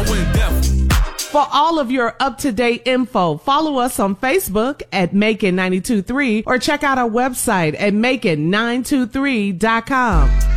I went deaf. For all of your up-to-date info, follow us on Facebook at Macon 92.3 or check out our website at Macon923.com.